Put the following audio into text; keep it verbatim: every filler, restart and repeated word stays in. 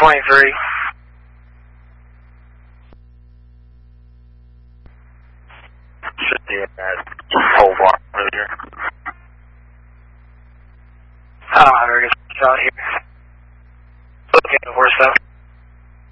twenty-three. Should be in that whole block over here. I don't have very good out here. Okay, worse stuff.